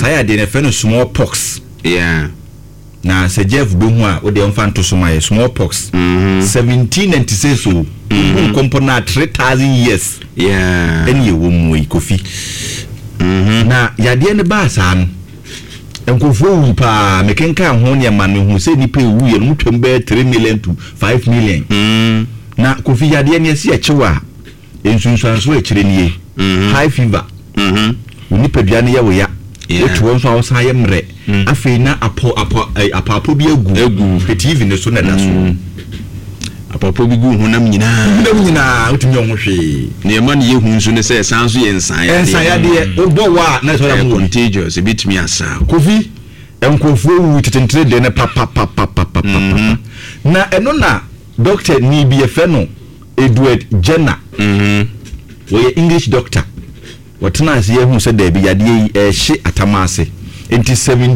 saya de ne fe no smallpox na se Jeff be hu a wo de mfa nto so my smallpox 1796 so compona 3000 years eni ewo mu Kofi na yade ne ba sa no enkofo wu pa mekenka ho ne ma no hu se nipa wu ye no twem be 3 million to 5 million na Kofi yade ne se echewa ensunsanso echire nie high fever nipa duane ye wo ya etu won so awsa ye mre afei na apo bi egu TV ne so na da so apapo bi gu honam nyina utumi on hwe ne ma ne ye hu nso ne se sanso ye nsan ya de obo wa na so da mu contagious bitimi asa Kofi enkofo wu tetentre de ne papa na eno na doctor ni bi efe no Edward Jenner we English doctor watena ase ye hu se da bi yade hye atamase enti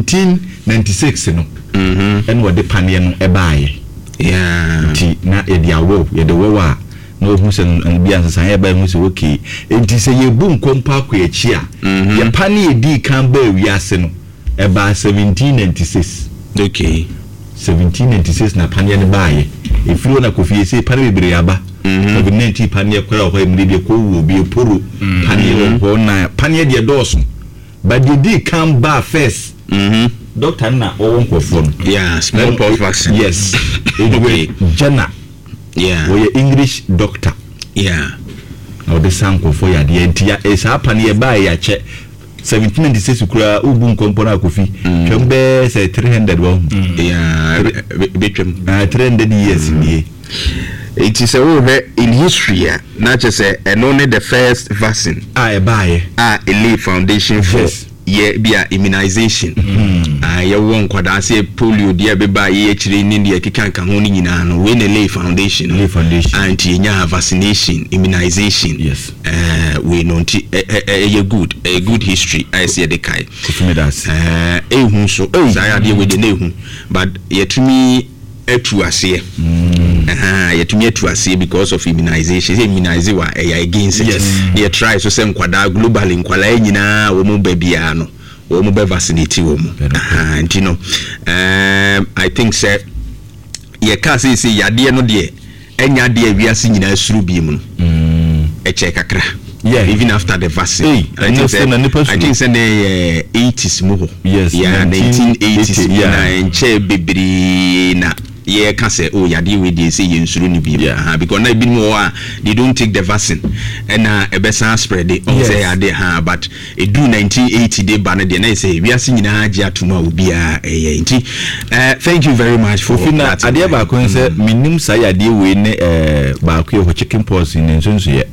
1796 no en wo de panie no ebaaye ti na ediawo ye de wowa no hu se bia nsan ye ba hu se okay enti se ye bu nkompa akwa echi a ye pani edi kan ba wi ase no eba 1796 okay 1796 na panie ne baaye efiro na Kofi ese pani bebre aba COVID-19 panie kwara ho emri de ko wo bi poro panie ho na panie de doso but the day come back first doctor na o won phone smallpox vaccine yes okay Jenner we English doctor now the sanko for ya de ntia esa panie ba ya che 1796 kura ubu nkompona Kofi twembe say 300 wo betwem 300 years nie. It is in history not just and only the first vaccine a lay foundation for be immunization ya won kwada say polio dia be ba ye chire ni dia kikanka ho ni nyina no we na lay foundation anti nya vaccination immunization we no nti a good history I say the kai ehun so saya dia we de na ehun but yetumi etu ase yetumi etu ase because of immunization immunize wa against it they try so say nkwada globally nkwala nyina wo mu babia no wo mu be vaccinate wo mu you know I think say ye ka say yade no de enya de awiase nyina suru bi mu no check kakra even after the vaccine I think say the 80s mu 1980s na enche bebri na yeah can say yadi we dey say yensuru ni bi because na been more they don't take the vaccine and ebesa spread it on say yade but it do 1980 dey ban dey na say we are seeing na agi atuma obi a nti thank you very much for that ade ba ko say minim say yade we ne ba ko ho chicken pox in nsonso ye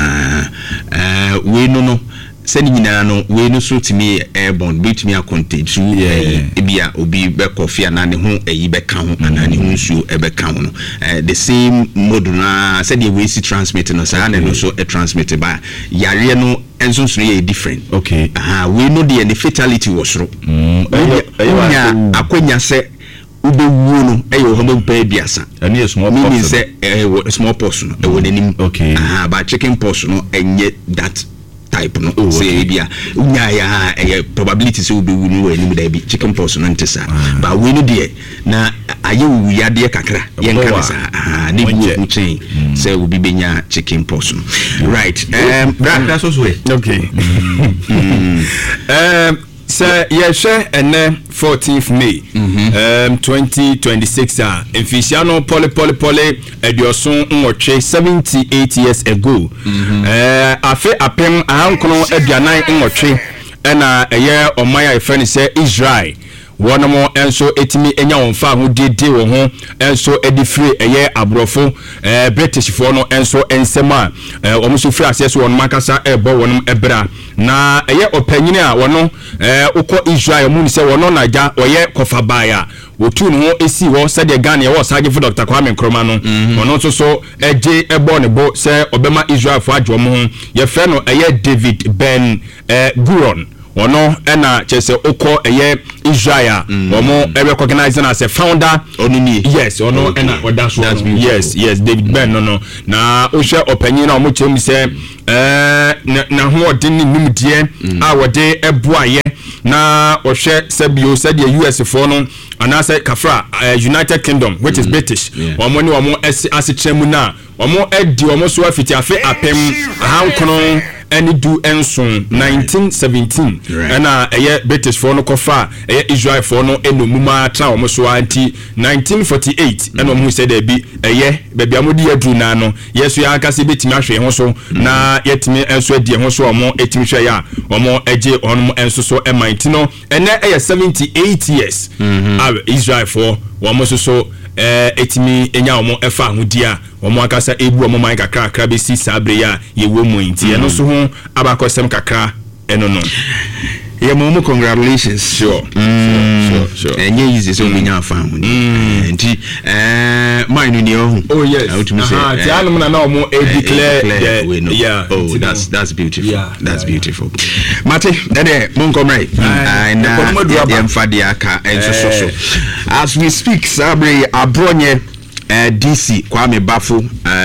we no send nyina no we no so timi airborne bit me a contage bia obi be coffee na ne ho eyi be ka ho na ne ho nsuo e be ka ho no the same mode na said we see transmit no say na no so e transmit by yare no enso so e different okay we know the fatality was ro akonya se ube wuo no eyo ho be biasa ani small pox mean say small pox no e wonanim okay but chicken pox no enye that type no say bia unya ya probability say obi wunu anim da bi chicken pox no ntesa but we no there na aye wu ya de kakra yen kan sa ne bi wo chain say obi benya chicken pox no right that so okay Sir, yes, and 14th May, 2026. Official poly, Edioson Moche 78 years ago. Afe apem ahankono edianan Moche, and a year on my friend say Israel. One more enso etimi enya wonfa ho dede wo ho enso edifre eye abrofo British for no enso ensema omuso free access won makasa ebo wonum ebra na eye opanyini a wono ukọ Israel mu ni se wono naja oye kofabaya wotu no esi wo se de Ghana wo saje for Dr. Kwame Nkrumah no wono so eje ebo ne bo se obema Israel fo adwo mo ho ye fe no eye David Ben Gurion ono ena chese oko eye Israel omo recognizing as a founder onuni yes ono ena odaso yes David Ben no na ohwe opanyin na omo chemi se na ho odin ni numdie a wode eboaye na ohwe sebio said the US for no anase kafra United Kingdom which is British omo ni omo asichemu na omo edi omo so afiti afe apem ahankono any do enson 1917 and British for no kofa Israel for no enumuma tra omo so anti 1948 and omo said there be baby amodi adu na no yeso ya akase betimi ahwe ho so na yetimi enso adi ho so omo etimi hwe ya omo eje omo enso so emainti no ene 78 years Israel for omo so etimi enya omo efa ahodia omo akasa ebu omo man kakra be si sabre ya yewo mu nti eno so ho abakosem kakra eno no yeah momo congratulations sure enye easy so nya afa ahodia nti mine ni oh yes ti anu na omo declare yeah oh that's beautiful that's beautiful mate dede monko mrai na emfade aka enso so as we speak sabre abronye DC Kwame Bafo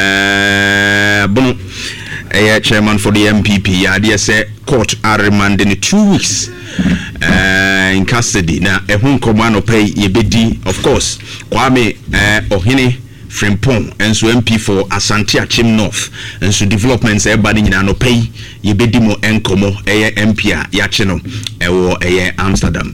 bono chairman for the MPP ya say court are remanding 2 weeks in custody na ehun komano pay yebedi of course Kwame ohene Frimpong enso MP for Asante Achim North enso developments ebani nyina no pay yebedi mo enkomo MP a yache no ewo Amsterdam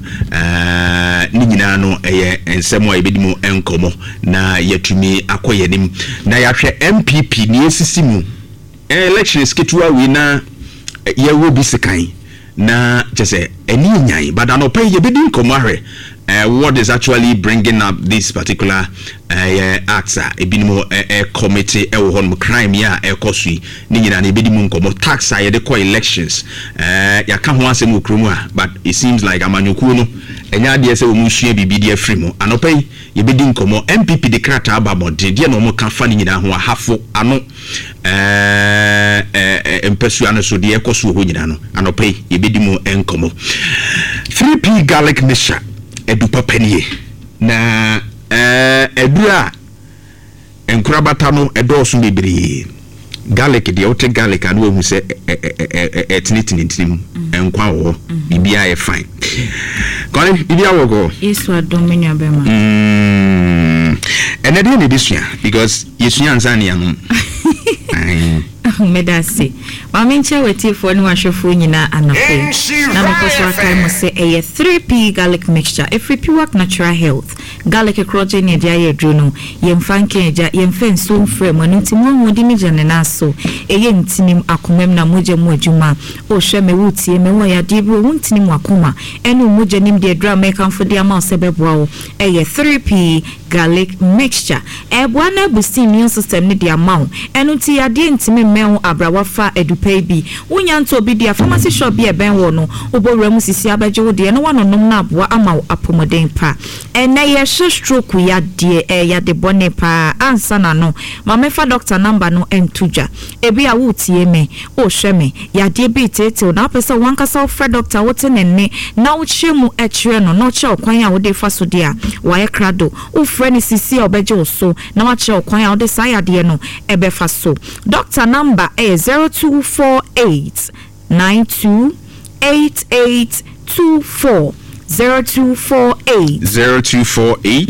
ni nyina no ensemo yebedi mo enkomo na yatumi akoyenim na yahwe MPP ni esisi mu elections ketua we na yewo bisikan na jese eni nyan but no pay yebedi enkomo ahwe what is actually bringing up this particular acts ebinimo committee hon crime ya ekosui ni nyina na ebedimu nkomo tax ya de ko elections ya ka ho asem okromu a but it seems like amanyokuo no enya de ese wo mu hia bibidi afri mu anopai yebedi nkomo MPP de krata abamode de na mo ka fa ni nyina ho ahafo ano empesu ano so de ekosu ho nyina no anopai yebedimu enkomo 3P garlic mixture edupa panie na edura enkurabata no edoso bebre garlic de ote garlic anu ehu se etinitintim enkwa wo bibia e fine kone bibia wo go yesu adomenya bema enede ne disua because yesu ansa ne am medase mamenche wetifo ni wahwefo nyina anafe na mekoso akai mo se 3P garlic mixture every work natural health garlic crogen e dia yedru no yemfanke eja yemfenso frame anuti mo hodi mi jane na so ntinim akomam na moje mu adwuma o hwe me wutie me wo ya de bi wontinim akoma enu moje nim de dra make am for de ama sebeboa wo 3P garlic mixture ebwa na boost immune system ni de ama enu ti ya de ntimi mewo abrawafa edupai bi wonya nto obi dia pharmacy shop bi eben wo no obowura sisi abaje wo de no wanonom na aboa ama apomoden pa ena ye stroke ya de ya de bone pa ansa na no mamefa doctor number no entuja ebi a wutie me o hweme ya de bi tete na pesa wankasa ofra doctor wote nenne na wo chemu ekire no no che okwan a wo de fa so dia wa ye krado ofra ni sisi obaje wo so na wa che okwan a wo de sa ya de no ebe fa so doctor number 0248 928824 0248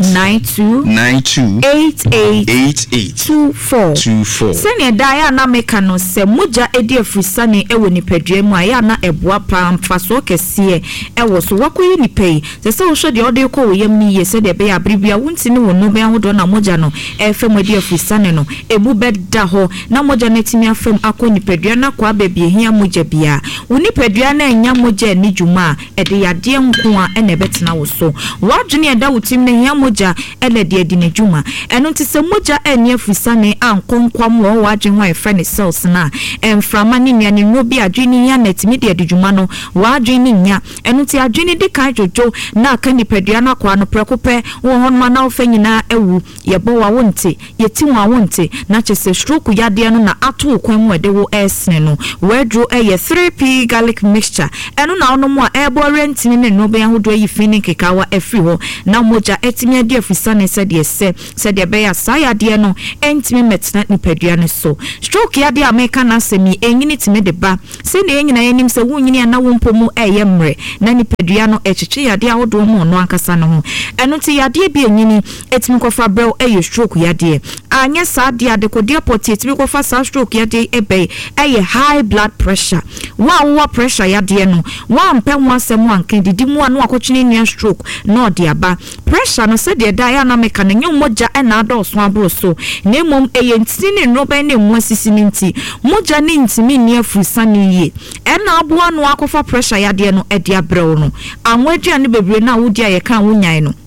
928824 sene daya na meka no se moja edi afrisane ewo nipadua mu aya na eboa pamfa so kese ewo so wakoyi nipei se wo hwe de ode ko yam ni ye se de be abribia wontini wo no be ahodo na moja no efem edi afrisane no ebu beda ho na moja netimi afem akọ nipadua na kwa bebie hia moja bia wo nipadua na enya moja ni dwuma ede yade nko ene betina wo so wadwene eda wutim ne hia moja elede edi ne dwuma eno ntise moja eni afrisane ankonkwam wo wadwen ho efre ne cells na emframa ne nya ne no bi adwene ya netimi de edi dwuma no wadwene nya eno nti adwene de kan jojo na aka nipadua na kwa no prekope wo honma na ofa nyina ewu yebo wa wonte yeti wa wonte na chese stroke ya de no na ato kwan mu ede wo esne no wedro 3P garlic mixture eno na ono mu a ebo rentini ne no be ho ahodo yi fini kekawa efri ho na moja etimi ade afusane said de be ya sayade no entimi metna nipadua ne so stroke yade ameka na semi enyini time de ba se ne enyina yanim se wunyini na wompomu eyemre na nipadua no echichi yade ahodo mu no ankasa no ho eno ti yade bi enyini etimi kofa brew eye stroke yade anya sade ade kodia poti etimi kofa sa stroke yade ebe eye high blood pressure wa pressure yade no wa mpe ho asem anka didi mu anu akochini nua stroke no de aba pressure no se de da ya na meka na nyum moja na adoso abro so na mom eye ntini no be na mu asisi nti moja ni ntimi ni afusani ye na abo anu akofa pressure yade no e de abrew no anwadua ne bebre na wodi ayeka wonyan no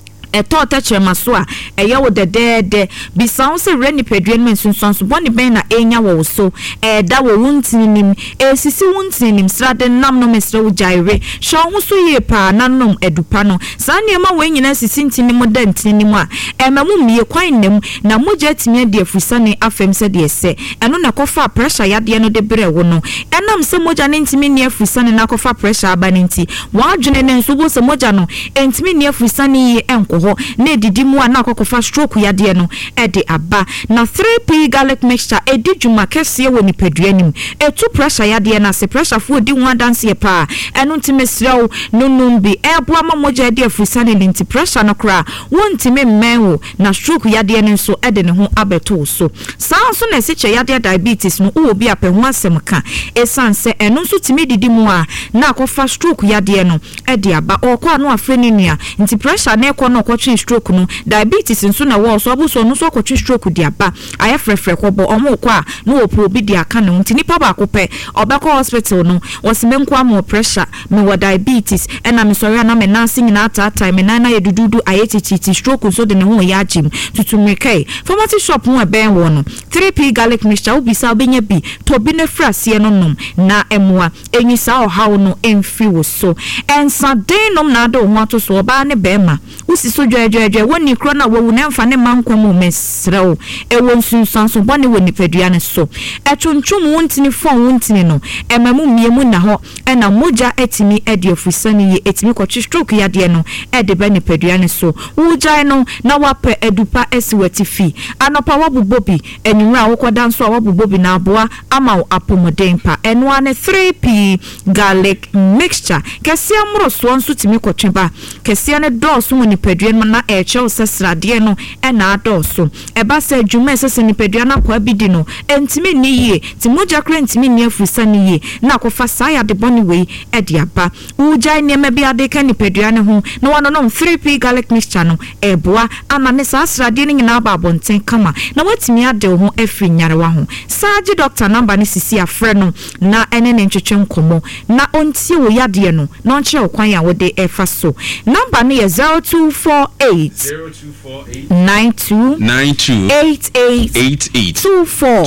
eto tachema so a eye wo de bisawo se reni peduen men sunsunso boni ben na enya wo so da wo wuntinim sisi wuntinim srade nam no mesre wo jaire sho ho so ye pa nanom edupa no sane ma wo nyina sisi ntinim da ntinim a emamu mie kwan nem na moja timia de afusane afem se de se eno na kofa pressure yade no de bre wo no enam se moja ne ntimi ne afusane na kofa pressure aba ne nti wa adwene ne nso bo se moja no entimi ne afusane ye enko ne didi mu na akokofa stroke yade no e de aba na 3p garlic mixture e di djuma kese wo ni peduanim e tu pressure yade na se pressure fu di ho dance ye pa eno ntimesrew nonum bi e boa mamoja de afusane ne nti pressure no kra wontime mmenwo na stroke yade ne so e de ne ho abeto so saa so na se che yade diabetes no wo bi apeho asem ka esanse eno so timi didi mu a na akofa stroke yade no e de aba okwa no afre ne nua nti pressure na ekọ no stroke no diabetes nso na wo so abuso no so kwotwe stroke di aba aye frefre kwobo omo kwa no opro bi di aka no nti nipa ba ko pe obeko hospital no wosimenko am pressure me wo diabetes ena me sorry na me nansi nyina ata me na ye dududu aye titi stroke so de ne ho ya agim tutumrekai pharmacy shop ho eben wo no 3p garlic mixture ubisa obenya bi to bi ne frase no nom na emwa enyisa ohaw no emfi wo so ensa den nom na do ho ato so oba ne bema usi so dwedwedwe woni kro na wo na mfa ne mankomu mesrew e won sunsanso bone woni padua ne so etwuntwum wontini fon wontini no emamu miemu na ho na moja etimi edi ofusani ye etimi kwachi stroke yade no e de ba ne padua ne so wujai no na wape edupa esiwatifi anopa wabubobi enwura wokoda nso wabubobi na aboa ama apomoden pa enwa ne 3p garlic mixture kese amro so nso timi kwotweba kese ne dose woni padua na eche sesrade no na adoso eba se dwuma sese ni padua na kwa bidi no entimi ni yie ti moja kra entimi ni afusa ni yie na kofa saya de boni we e de aba ujai ne bi ade ka ni padua ne ho na wano no 3p garlic mixture no eboa ama ne sasrade ni na aba bonten kama na watimi ade ho afri nyarewa ho saji doctor number ni sisi afre no na ene ne ntwetwe nkomo na ontie wo yade no na onche okwan ya wo de efa so number ni 0248 92 88 24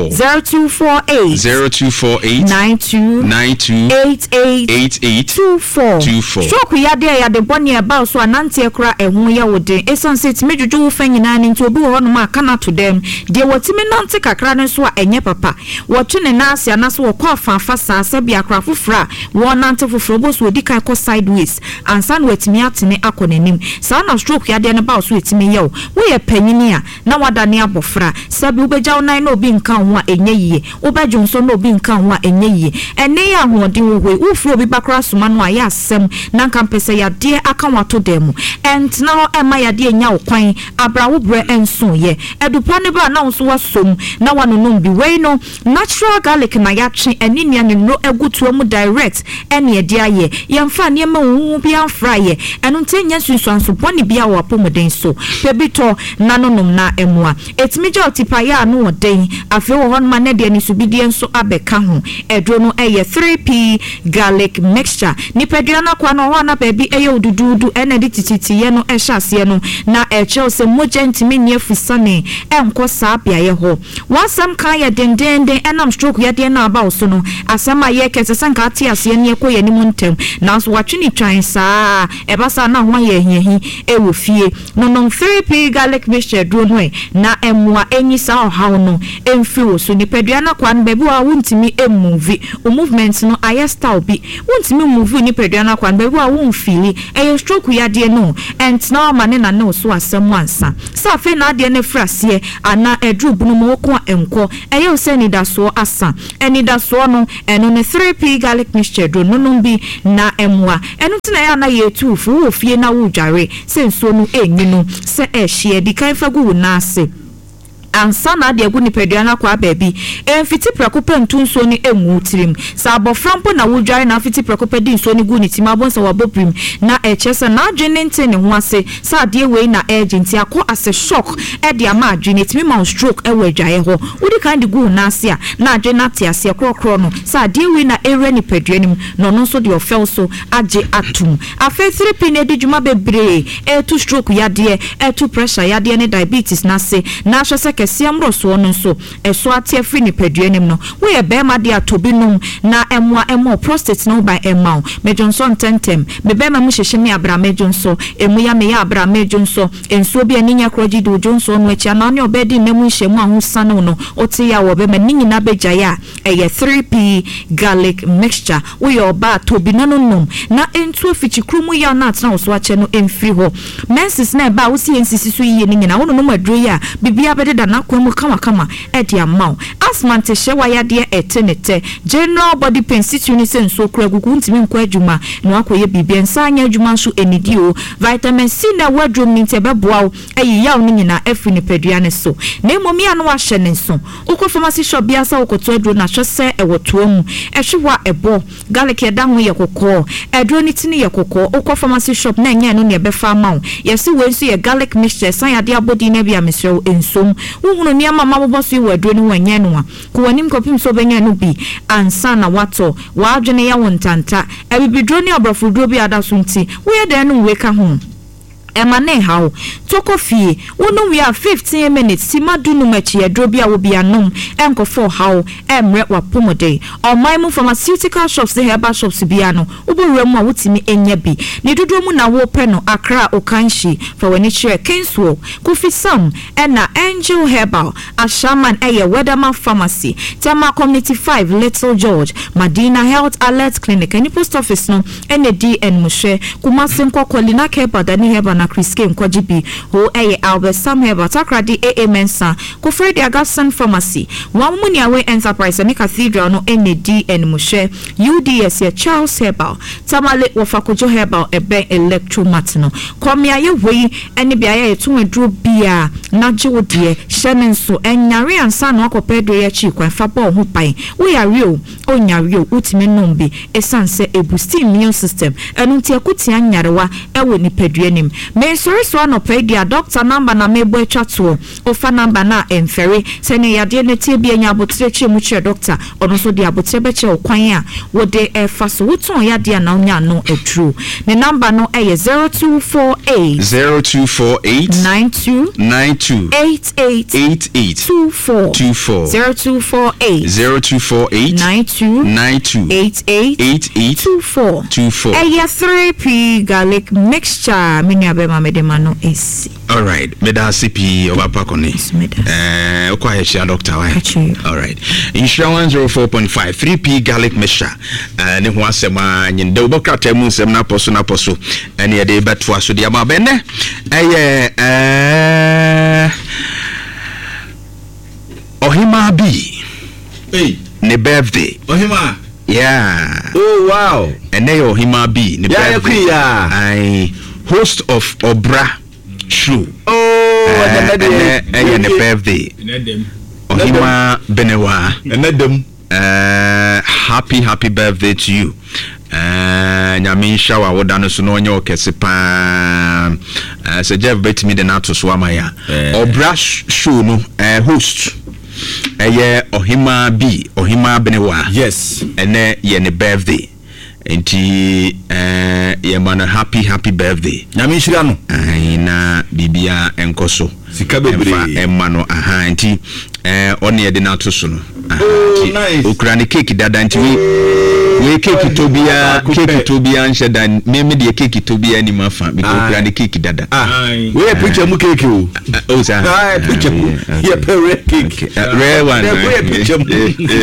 0248 92 88 24 stroke ya de boni about so anante kra ehun ya wode esanse mejuju wo fanyina ni nti obi wo no ma kana to dem de wotimi nante kakra no so enye papa wotune na asia na so wo kwa fa sa sabia kra fofra wo nante fofro bo so odi kai ko sideways ansan wetimi atene akonanim sa na stroke ya de na ba so etimi ye wo ye panyini a na wada ne abofra sabi ubeja onan na obi nka ho a enye yie ubejo nso na obi nka ho a enye yie ene ya hoden wo hwe ufro obi bakra soma no a ya asem na nka mpese ya de aka wato dem entna ho ema ya de nya okwan abrawo bre enso ye edupa ne ba na nso wasom na wanonom bi we no natural garlic na ya twe eni nia ne no egutu mu direct ene ye de aye yemfa ne ma wo bi afra ye eno ntenya sunsuanso boni bia wo apomoden so pebito nanonom na emua etimijo otipa ya no oden afi wo hon ma ne de ni subidie nso abeka ho edro no eye 3p garlic mixture ni pedua na kwa no ho na baby eye odududu ene de tititi ye no ehase no na eche ose moja ntimi ni afusane enko sa bia ye ho wasam kan ye dendenden enam stroke ye de na aba so no asama ye kese sanka ati ase ne ekoye ni muntem na so watwe ni twan saa ebasa na ho ye hiahi ewo fie no no 3p garlic mixture duro no na emwa enyi sa ohaw no emfi wo so nipadua na kwa no bebi wa wontimi emove o movement no aye style bi wontimi move nipadua na kwa no bebi wa wonfili eye stroke ya de no ent na ma ne na no so asem ansa sa fe na de ne frase ana edru bunu mo ko enko eye o se ni da so asa eni da so no eno ne 3p garlic mixture duro no no bi na emwa eno tina ya na ye tu fu wo fie na wo dware se nso no enyi no se ehye di kan fagu na ase ansa na de agu nipadua na kwa baabi emfiti prakopa ntunso ni emu tirim sa aboframpo na wodware na fiti prakopa di nso ni gu ni tim abonsa waboprim na echese na adwene nte ne ho ase sa de we na agent akọ ase shock e de ama adwene timi ma stroke e wadwaye ho wodi kan de gu na ase a na adwene ate ase krokro no sa de we na ere nipadua nim no no so de ofel so age atum afa 3p ne de djuma bebre e to stroke yade e to pressure yade ne diabetes na se na hwese kesiamro so no so eso ate free ni paduanim no we e be ma de atobi num na emo prostate no by emau me Johnson tentem me be ma mu hyehye me abra me Johnson emu ya me ya abra me Johnson enso bi aninya kroji do Johnson no echa na ne obedi na mu hyehmu ahosa no no oti ya wo be ma ninyina beja ya eye 3p garlic mixture we oba atobi no num na entu afichi krumu ya na atna so ache no emfiri ho menses na ba wo si ensisi so yiye ninyina wo no madro ya bibia bede da na kwamu kama edi amau asmante shewa ya de etenete general body pain situation senso kura gugu ntimi nkwa adwuma no akoye bibia nsa anya adwuma so enidio vitamin C na wadrom ni ntebeboa ayi yaw ni nyina afri ni padua ne so na emomi anu ahye ne so ukọ pharmacy shop bia sa ukoto adro na hwese ewoto mu ehwewa ebo garlic eda ho ye kokọ adro ni tini ye kokọ ukọ pharmacy shop na nya no ne befa mawo yesi wensu ye garlic mixture san ya de abodi na bia mesrew ensom uhunu ni ama mabobọ so ye adro ni wanya no a ko wanim kopim so benya no bi ansa na wato wa adwene ya wontanta ebibidro ni obrofudro bi adaso nti we de no we ka ho emane hawo tokofie wonu we are 15 minutes simadu no machi adro bi a wo bi anom enkofo hawo emre wapomode omaimu pharmaceutical shops the herbal shops bia no oboremu a wotimi enya bi ne dodo mu na wo pe no Accra Okanshi for when chere Kingswell Kofi Sam ena Angel Herbal Ashaman eye Weatherman Pharmacy Tema Community 5 Little George Madina Health Alert Clinic any post office no ene DN Mushe Kumasi Nkokolina Kepa Dani Herbal na Kriske Nkwajibi ho eye Albert Sam Herbal Takradi AA Mensa Kofredi Agasan Pharmacy Wamuni Awe Enterprise ni Cathedral no ene DN Mushe UDS ye Charles Herbal Tamale Wafakojo Herbal ebe Electromat no komia ye wei ene bia ye to adro bia na jewodie hyenenso enyare ansa na akopedo ye chi kwan fa ba ho pan we yare o onyare o utime nombe esanse ebusti immune system enu ntia kutia nyarewa ewo nipaduanim me sorry so anope dia doctor number na mebo atwato ofa number na emfere sene yade ne tie bia nya abotre chi mu che doctor ono so dia abotre be che okwan a wo de efa so wuton yade na onya no adru ne number no eye 0248 92 88 24 0248 92 88 24 eye 3p garlic mixture mini abema medemano esi. All right, meda CP obapa kone. Okwa heshia doctor wa. All right. Insurance 104.5 3p garlic mixture. Ne ho asema nyinde obaka temu nsem na poso. Ene ye de beto aso de ama bene. Eye Ohima B. Hey, ne birthday. Ohima. Yeah. Oh wow. Ene Ohima B ne birthday. I host of Obra show. Oh, ene ne birthday. Ohima Benewa. Enedem. Happy birthday to you. Nyame shawa wodano so no onye okese pa. Se Jeff betimi de nato so amaya. Obra show no host. Ohima B, Ohima Benewa. Yes. Ene ye ne birthday. Enti ye man happy birthday. Nyame shira no. Na bibia enkoso. Sika bebre. Emma no aha enti one ye de nato so no. Oh, nice. Ukraine cake dada enti we cake tobia nche dan me de cake tobia ni mafa because we the cake dada we picture mu cake o oh sir picture yeah pere cake rare one we picture mu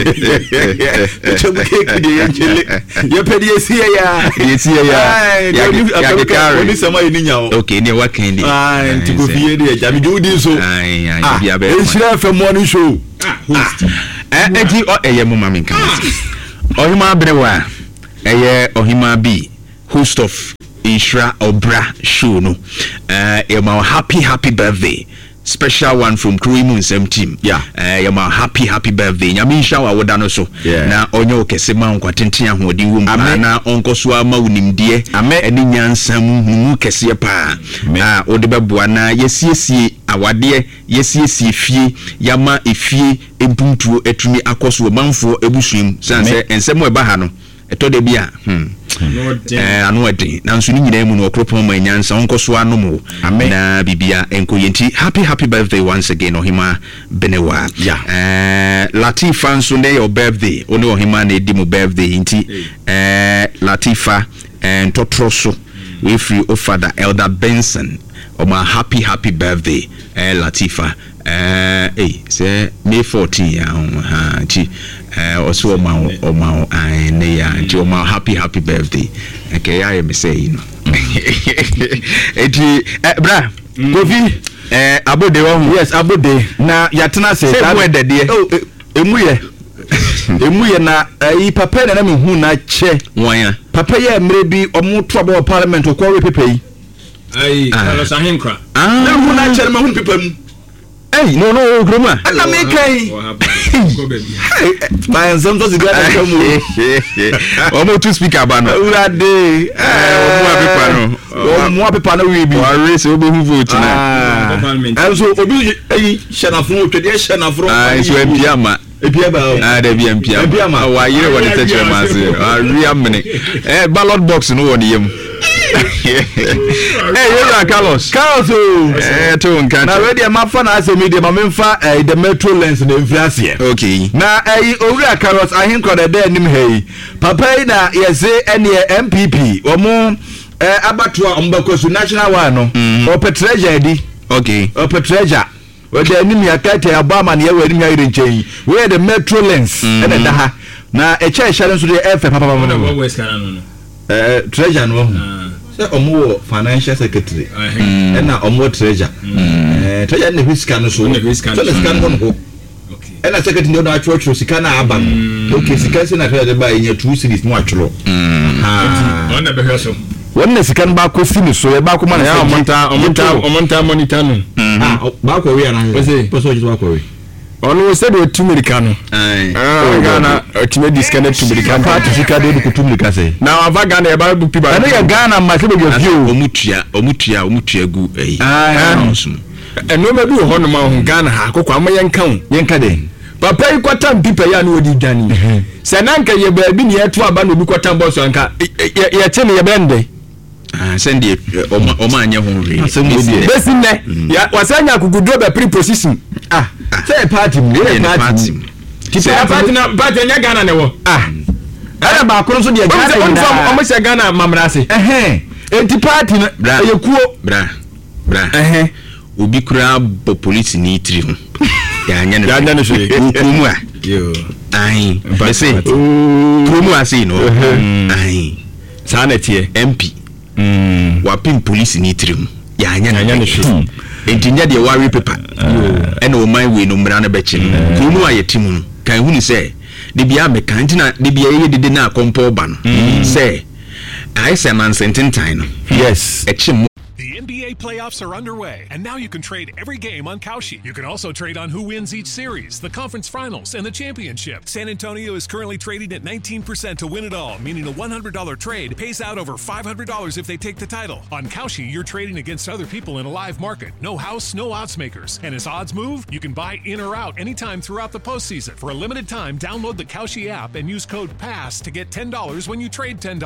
cake de yanchele ye pede yesie ya the carry ni sama ni nyawo okay ni wa kan di ntiko fie de ja mi judi so bia be Nhyira FM morning show enti eye mu mami kan ohima brewa eye ohima bi host of Nhyira Obra show no my happy birthday special one from Kroimu Nsem team my happy birthday nyame Nhyira wa woda no so na onye okese ma nkwatenten ahodi wo na onkoso ama unimde eni nyansam mu kese pa ode beboa na yesiesie awade yesiesie fie yama efie empuntuo etumi akoso manfo ebusuim sanse ensem eba ha no etode bia anu edi na nso ni nyina mu no okropon ma nyansa onkoso anomo na bibia enkoyenti happy birthday once again ohima benewa Latifa nso ne your birthday oni ohima na edi mo birthday nti Latifa ntotroso we free of father Elder Benson my happy birthday Latifa say May 14 chi also oma ne ya chi oma happy birthday okay I am saying eti bra Kofi abode wo yes abode na yatena say that weather there emuye na papa na me hu na che wanya papa ye mre bi omo to aba parliament okwa we pepe yi Carlos Ahenkra na hu na che ma hu pepe mu no groma na me kai ba enzam to sigara na mu omo to speaker ba no urade omo apepa no we bi wa race obo hu vote na enso obi shanafro twede shanafro so empiama epiaba da biampiama wa yire won the church man say real mini ballot box no won yem you Carlos to nkan na ready am fa na ase media ma memfa the metro lens na mfiase okay na owura Carlos Ahenkra da anim hei papa na yeze ene MPP omo abatua ombakosu national one no o petreja di okay o petreja we the anim yakate abama na yewe anim yire nchen we the metro lens ene da ha na eche nso de efe papa no treasure no omo financial secretary na omo treasure treasure na fiscal no so fiscal no ho na secretary no achro sika na aba okay sika se na treasure ba nya 2 series no achro on na behwe so wonna sika no ba ko fini so e ba ko man ya omonta monitor no ba ko we na so just ba ko we ono said we tumirika no Ghana ultimate disconnect tumirika party sika de ku tumirika say na ava Ghana e ba bu piba ana ya Ghana ma se be go omutua gu eno ma bi ho no ma ho Ghana ha akokwa yenka de papa yi kwatam pipa ya no odi dani se nanka ye ba bi ne eto aba no bi kwatam boss anka ye che ne ye bende send the oma anya ho re besine ya wasanya kugudo be preposition say party mu party na party nya Ghana ne wo ana ba ko so de Ghana omo se Ghana mamrase enti party na yekuo bra obi kura bo police ni tiri ho ya anya ne so kumu a ai bese kumu asi no ai sanete MP wapim police ni tiri ho ya anya ne so enti nya de wari paper ena o man we no mra na bechi kumu a yetimu no kan hu ni se de bia me kan tina de bia ye de na kompo ba no se I say man sententin no yes echi. The NBA playoffs are underway, and now you can trade every game on Kalshi. You can also trade on who wins each series, the conference finals, and the championship. San Antonio is currently trading at 19% to win it all, meaning a $100 trade pays out over $500 if they take the title. On Kalshi, you're trading against other people in a live market. No house, no odds makers. And as odds move, you can buy in or out anytime throughout the postseason. For a limited time, download the Kalshi app and use code PASS to get $10 when you trade $10.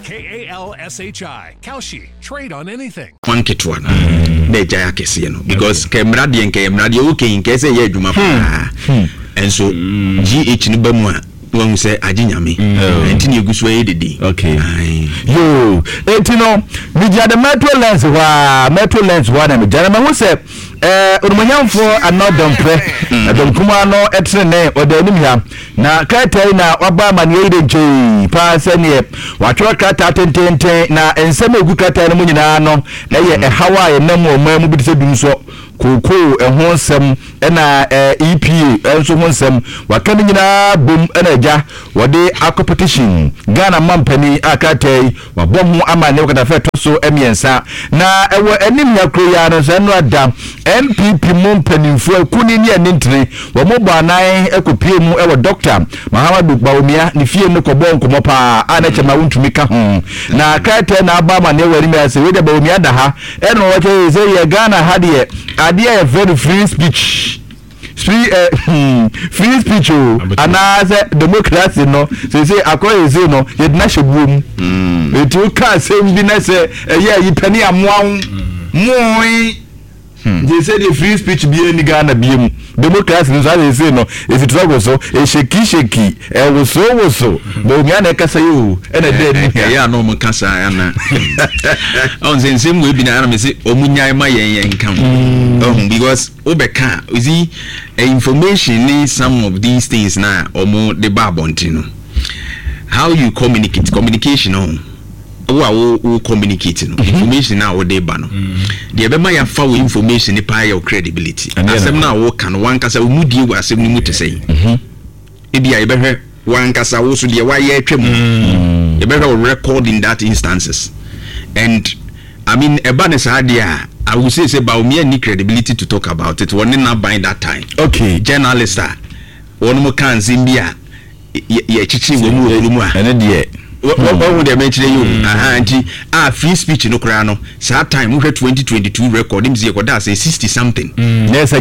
KALSHI. Kalshi. Trade on anything. One ketwa no de jaya kese no because kemrade okay nke say ye adwuma pa enso GH ni ba mu a When we say ajinyame enti egu so ye dede okay yo enti no me dia the metro lens wa na me dia na ho se urumanyamfo anodom pre adom kuma no etrene odanim ya na katai na waba mane ide nche pa se ne watwa kata tententen na ensem egu kata no nyina no na ye hawa ye nam o ma mu bi se dum so koko ehon sem na EPA enso hon sem waka nyina bom na ja wode competition Ghana mampani akatai wabom ho amane wakata fe to so emiensa na ewo enim yakro ya no se no adam MPP mumpanimfo akuni ni anintire wo mobo anan ekopie mu ewo doctor Mahamadu Bawumia ni fie no kobo nkomo pa ana chema wuntumi ka ho na akatai na aba ma ne wari me ase we de Bawumia da ha eno wo che ze ye Ghana hade a very free speech free speech and as democracy no say according to no you na shebum it you can say bi say yeah you penny amwan moi they say the free speech be any Ghana be democracy no say no if it was so e shaky e so but me na kasa you e na dey yeah no mo kasa ana on nsem we bi na me say omunyan ma yen kan because obeka is information in some of these things na omo the babonti how you communication on wo communicate no information na wo dey ba no de be ma ya fa wo information ni pa your credibility asem na wo kan wan kasa mu die wo asem ni mu te sei e bia e be hwe wan kasa wo so de wa ye atwam e be hwe record in that instances and I mean eba ne sa dia I will say Bawumia need credibility to talk about it one not by that time okay journalist one mo kan zimbia ye chichi wo mu a ene de what they mention you free speech no kra no sa time we 2022 record him say koda say 60 something yes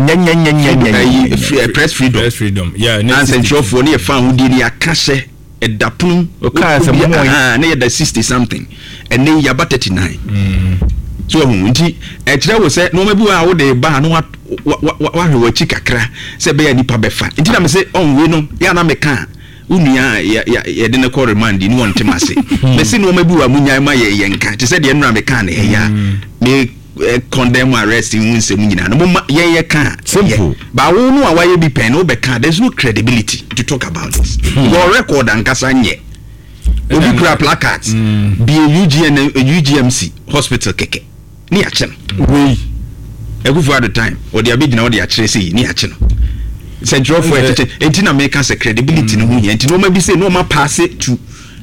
press freedom yeah and central for near fan who dey akase edapun na ye da 60 something and then ya 39 so nti e kire wo say no ma bi wa wo dey ba no wa hwe chi kakra say be ya nipa be fa nti na me say on we no ya na me kan unia ya de na call remand ni won temase me say no ma bi wa munyan ma ye yenka te say de nra me kan na ya me condemn arrest in nsem nyina no ma ye kan simple ba wo no awaye bi pen no be kan there's no credibility to talk about this your record and kasa nye obi kra placards be UGMC hospital keke ni ache we egufu at the time or the abidina or the ache say ni ache no central for enti na make us credibility no hu enti no ma bi say no ma pass it to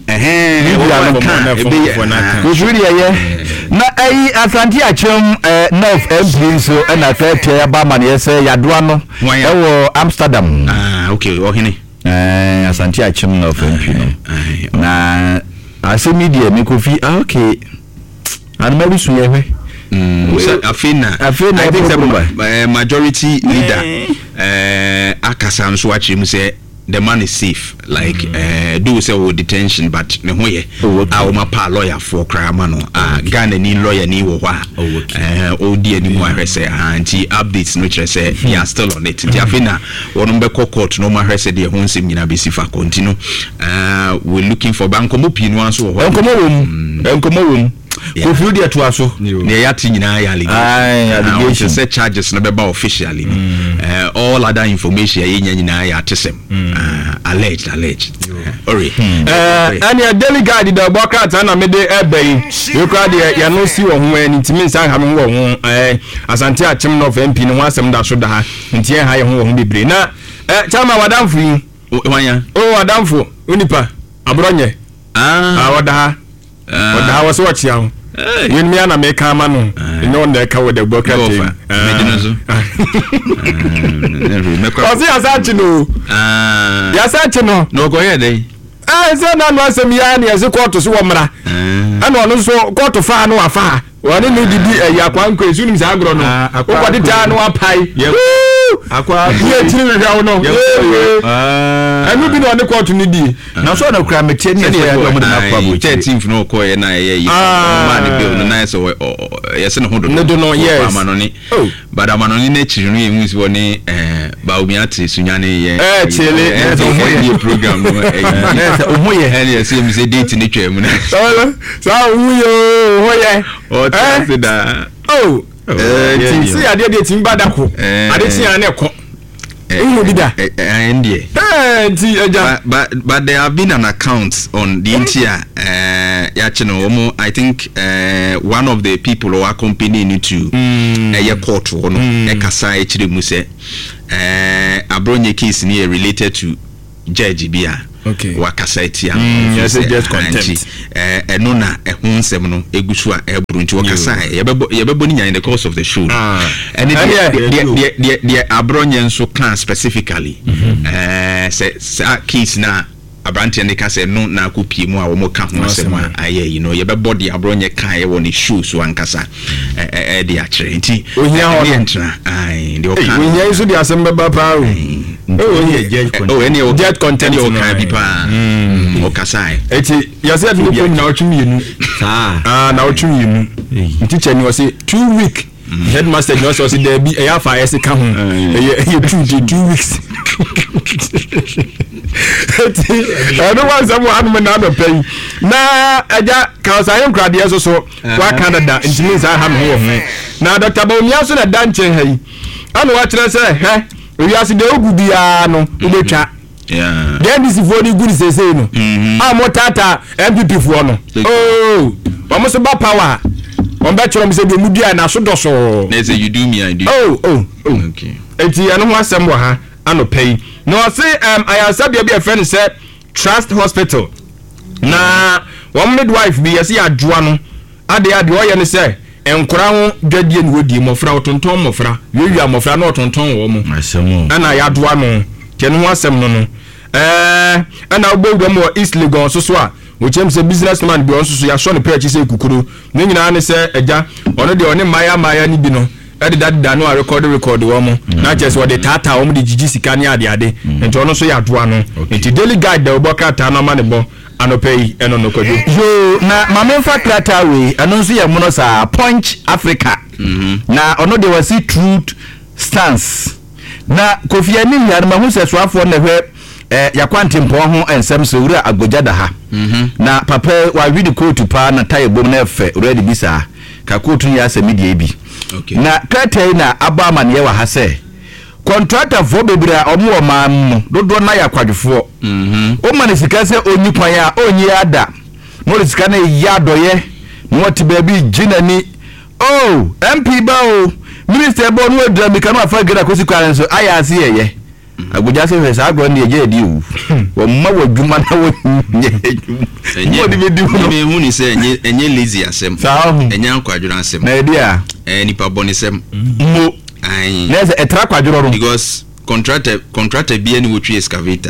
na ai Asante Achem North MP so na tete ya ba man yese yadoa no ewo Amsterdam okay ohene Asante Achem North MP no na ase media me kofi okay and maybe so yewe afina I think the majority leader akasa so achim say the man is safe like do say detention but ne ho ye ma pa lawyer for crime no Ghana ni lawyer ni wo hwa odi ani mu ahwese anti updates no kire say he are still on it nti afina wonu be court no ma hwese de ho nsem nyina be sifa continue we looking for banko mo pinu anso ho enkomo wom kofi dia to aso ne yati nyina ya allegation say charges no be ba officially all other information ye nyina ya tesem alleged ori and your delegate the bokat na me de ebei you crowd ya no si wo ho ani ntimi nsan ha me wo ho Asante Achem no MP no asem da so da ha ntie ha ye ho bebre na chama wadamfo yi wanya wadamfo unipa abronye wada ha wada was watch ya yin me na me ka ma no no na ka with the bokat Osi asachi no ya sachi no go here dey say na no asem ya na yesi court so womra ana ono so court fa no afa woni ni didi ya kwankwa esu nim sa agro no okwade ta no apai akwa ye tiri hwa no anu bi no ne court ni di na so na kura metie ni ya do mo na kwa bo 13th no ko ye na ye yi ma ne bill no na so yesi no hodo no yes amanoni but amanoni na chiri no ye hu si woni ba omi ate sunyane ye chele so program no omoye and say me say date ni twem na so omoye hoye o tase da ti si ade de tin badako ade ti an eko bida ndie ti eja but there have been an account on the India ya I think one of the people who accompany me to court no kasa chire mu se abronye case ni related to judge bia wakasa etia just contempt eno na ehun nsem no egusu a ebru nti wakasa yebebo ni nya in the course of the show and the abronye nso can specifically say case na abranti and kase no na akopie mu a wo mo ka ho asem aye you know yebebo the abronye kan ye woni show so ankasa de a kire nti ohia ho entra ai de o kan ohia iso de asem beba pa any jet content you can be pa o kasai eti ya say do ko na otwumi yenu na otwumi yenu teacher ni o say 2 week headmaster ni o say there be e afa ese ka ho e 2 weeks I don't want someone na do pay na aja ka say nkrade eso so wa Canada intimi say ha me ho na Dr. Bawumia so na danchen hai anu wa kire say he we are the ogu bia no ubetwa then this for the good say no motata MPP for no vamos ba power on be choro me say be mudua na so doso na say you do me I do okay enti eno ho asem wo ha anopay no say I said be a friend say Trust Hospital na one midwife be yesi adwoa no ade o ye ne say enkora ho dwadie ne wodi mofra otonton mofra wiwi mofra na otonton wo mu asem ana ya doa no kene ho asem no ana ogbo mo East Legon so a wo chem se businessman bi onso ya so ne page se kukuru ne nyina ne se eja ono de one maya ni bi no ede dada no record wo mu na chese wo de tata wo mu de jiji sika ne ade enti ono so ya doa no enti daily guide de oboka ta no ma ne bo anopay eno no kodu yo na mamemfa krata we eno nso ye mono sa Punch Africa na ono de wasi truth stance na Kofi Ani ya ma hu se soafo na hwe yakwante mpo ho ensem se wura agbojada ha na papa wa widi coat pa na taye bom na efe ready bisa ka coat ya asemi bi na krata na abama ne wa ha se contractor for bebra omo ma dodo na ya kwadwefo o mane sika se onyi kwan a onyi ada mo sika na ya doye mo ti baby jinani MP ba minister bo no adra mi kanu afa gira kosi kwa nso aya ase yeye abuja se fesa agro na eje edi wo ma wadwuma na wo enye hu ni se enye lazy asem enye akwadwura asem na edi a nipa bonisem mo There's a track because contractor be any with excavator.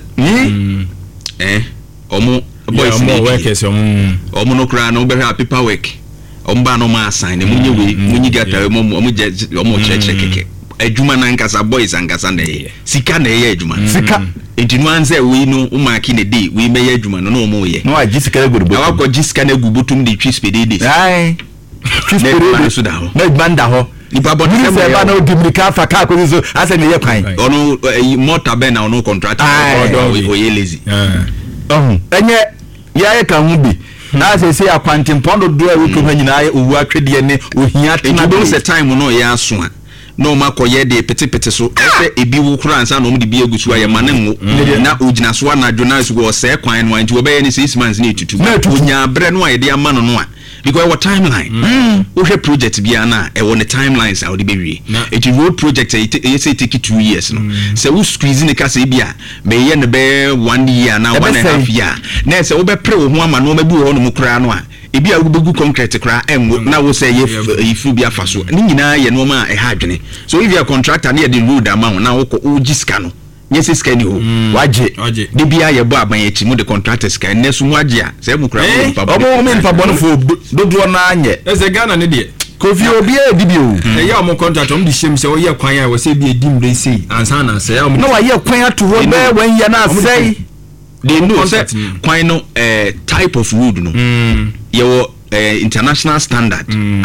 Omo boys workers omo no kra no be paperwork. Omba no ma assign munye we munye gata omo cheche keke. Adwuma na nkasa boys ankasa na ye. Sika na ye adwuma. Sika enti no anze we no umaki ne dey we meye adwuma no omo ye. No agisika na gudu. Awa ko gisika na gubutum de twi spedede. Ai. Twi spedede na banda ho. Nipa body se ba na odimrika fa ka ko so ase ne ye kwan ono motor ben na ono contract o ye lazy enye ya ka hu bi na se akwante mpondo do a wuko nyina ya owu atwede ne ohia tena do se time no ya aso a no makoye de pete so efe ebi wo kura ansa no mde bi egusu aye manenwo na ogina so na dwona so go se kwan no anti wo be ye ne 6 months ne tutu onya bre no aye de ama no a because our timeline we project bia na e won the timelines how the be it road project it say take 2 years no so we squeeze ne ka say bia me ye ne be 1 year na 1.5 year na say we be pre wo ho ama no ma bi wo no mu kra no a e bia we begu concrete kra enwo na wo say ye fu bia fa so ni nyina ye no ma e ha adwene so if you are contractor na ye the road ama na wo ko ogiska no yes is can you waje de bia ye bo aban echi mu de contractors kan nesu mu aje a se mu kra omo men fa bon fo dodo na anye ese Ghana ne de Kofi obi e di bi o e ya omo contract om di shem se wo ye kwan a wo se bi edim re sei ansa na se ya omo no wa ye kwan ato ho be wan ye na sei they know kwan no type of road no ye wo international standard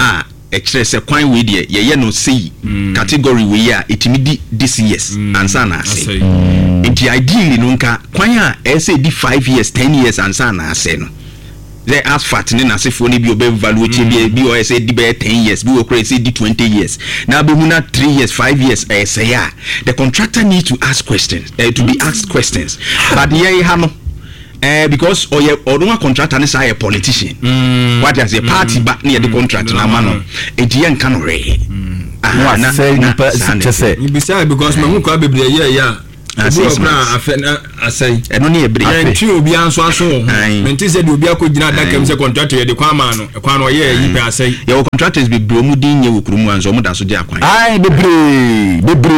extra say kwan we dey ye no say category we ya etimi this years ansa na say enti ideally no nka kwan a say di 5 years 10 years ansa na say no they ask fat ni na sefo ni bi obe evaluate bi o say di be 10 years bi o kre say di 20 years na be muna 3 years 5 years say ya the contractor need to ask questions to be asked questions but here ha no because or no contractor is a politician. What is a party back near the contract na mano? Etienne can re. Na say beside because my who be yeah. Asay eno na ebre nti obi anso menti said obi akogina da kem se contractor ye de kwama no kwa no ye yi pe asay your contractors be bromu din ye wokrumu anso mo da so de akwan ai bebre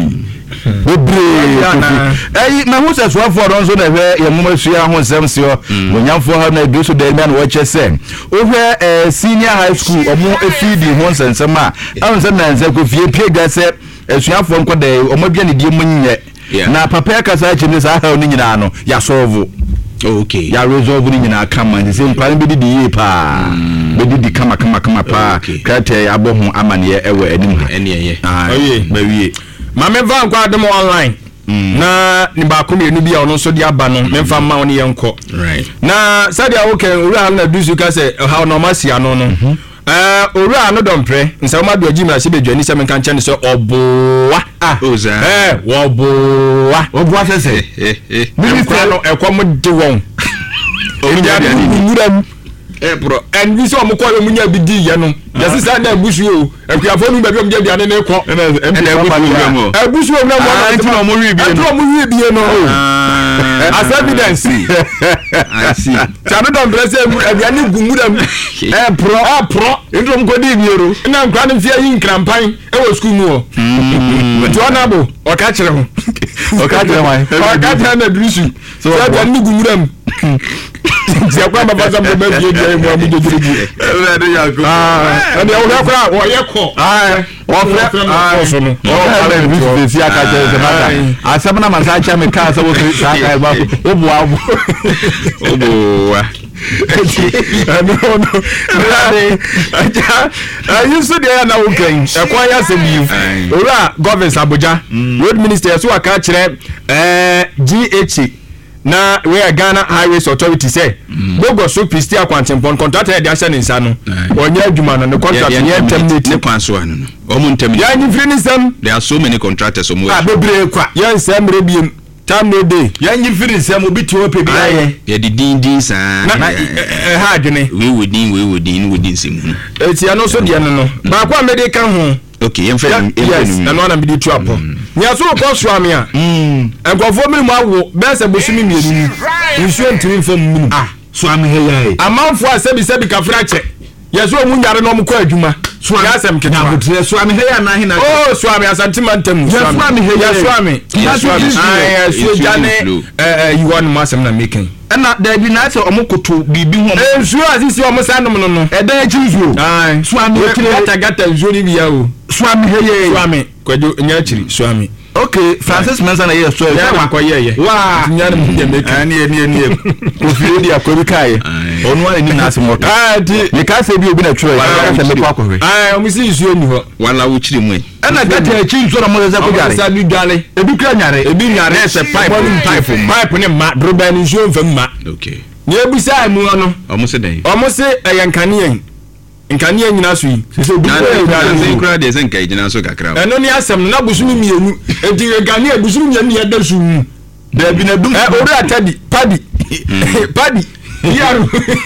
na hu se so for don so na hwe ye moma sua ho nsem se o onyamfo ha na edu so da me na wo che se o hwe senior high school omo efidi ho nsensem a anse na nse ko fie pie ga se esuafo nkoda omo bia ne die munye na papa ka sa chimne sa ha oni nyina no ya solve okay ya resolve ni nyina kama nse nkwan be di ye pa be di kama pa krate abo ho amane ewe anim ha ene ye oye ba wie ma me va nkwa dem online na ni ba ko me bi a ono so di aba no me fa ma oni yenko right na sadia wo kan ori an na dusu ka se ha no ma sia no ori an do mpre nsa ma do agimra se bedwani se me kan chen se obowa oza obowa se minister no ekom de won omuram bro and we saw mukwa we munya bidi ye no yesi sa na busu o akuafo nu ba bi omje bia ne ne ko na busu o na mo wi bi no as evidence I see tano don dress bia ne gumuram pro ndrom ko di biero na nkwa ne fia yi nkrampan e wo school mu o tonabo o ka kire ho o ka kire na busu so bia ne gumuram Zia kwa baba za mbebe bie mo amu degirigi. Ewade yako. Ani o yakora o yeko. O fre no. O ale bi fi aka je se mata. Asabna masacha me ka sa wo sa ka ba. Obo. No. You said there na okay. E kwa ya se bi. Ora government Abuja. Road minister so aka kire GH na we Ghana Highways Authority say bogo so pisti akwantempon contractor e dey ase nsa no onya adwuma no contract ye terminate ne kwanso anu no omo terminate ya ni free nisam there are so many contractors omo bebre kwa ye nsam rebiem time no day ya ni free nisam obi ti ope bi aye ye di din sa na ha adwene we wodin simu eti ano so de no ba kwa medical ho okay yem fe yes na no na bi di tu apo ni aso ko so ame a enkofo mi mu awo be se bosumi mienu nsu ntimi mfom mu so ame he yae amanfo asebi kafra che yeso mu nyare no mko adwuma so ya asem keta na so ame he ya na hina so ame asantima ntam so ame he ya so ame so jane you want masem na making na da bi na se omokoto bibi ho nsu asisi omosanom no eda chizu so ame gata nsu ni bia o so ame he ye so ame kwajo nya chiri so ame okay Francis Mensa na yes so ya ma kwa ye wa nyane mu de make ani ofie dia kori kai onu ani ni na asimoto ni ka se bi obi na tro ya se me kwa kohwe omisi isu oni ho wala wo chiri mu na gata echi nso na mo ze ko gare sa bi dwale ebi kra nyare se pipe ne ma droba ni nsu mfam ma okay ni ebusa mu no omo se den omo se eyankane nkane nyina so yi se bi kra de se nkai nyina so kakra eno ni asem na busumi mienu enti nkane busumi mienu ya da su da bi na dum ori atadi padi yaro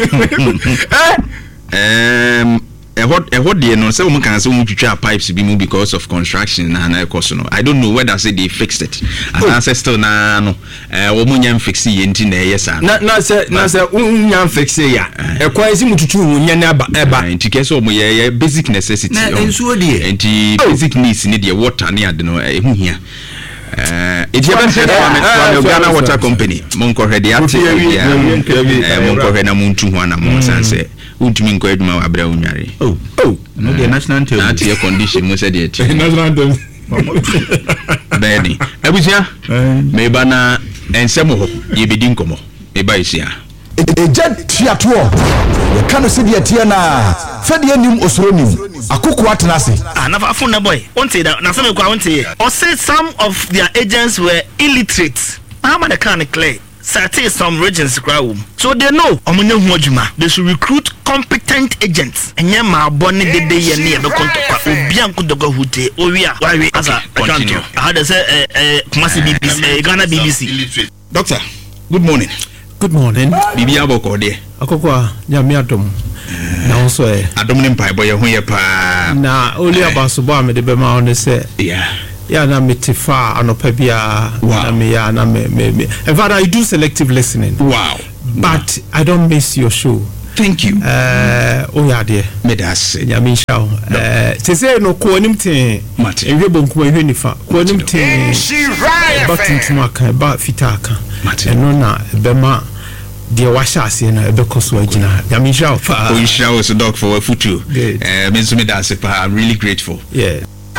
ehod de no say we can say we twitwa pipes bi mu because of construction na ekoso no I don't know whether say they fixed it and say still na no we mu nyam fix ye nti na yesa na say nyam fix ya ekwan si mututu hu nya na eba nti kese o mu ye basic necessity na ensuo de nti basic needs ni de water ni ade no ehu hia it's even said from Ghana Water Company monko hede ate monko hede na muntu ho na mo sanse untumi nko aduma wa bra unware no the national anthem na tie condition mo said it national anthem beni abusia me bana ensemo ho ye bedi nkomo me ba isia Ejet Tiato, you can't see the Tiana, Fedianium Osronim, Akuku Atanasi. Never found a boy. Won't say that. Now, some or say some of their agents were illiterate. How many can clear? Certain some regions crowd. So they know they should recruit competent agents. And yama bonnie the day and near the contact Bianco Dogo Hute, Oria, why as a continue. How does Kumasi BBC, Ghana BBC. Doctor, good morning. Good morning. Bibi Aboko de. Akokwa nyamiatom. Na also adom ne mpai boy ho ye pa. Na oli abasobo amede be ma on say. Yeah. Yeah, na metifa anopa bia na me ya na me. In fact, I do selective listening. Wow. But I don't miss your show. Thank you. Oh yeah, dear. Medas. Nyami show. Te say no ko anim ten. Mate. Enwe bonku enwe nifa. Ko anim ten. Ba tuntuma kan ba fitaka. Mate. Eno na be ma dear washasi na ebekoso agina. Nyami show. Oh, you show us a dog for a futu. Means Medas. I'm really grateful. Yeah.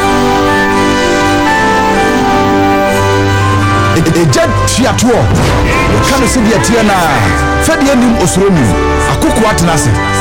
Ejet Tiato, you can't see the Tiana, Fedianium Osronim, Akuku Atanasi.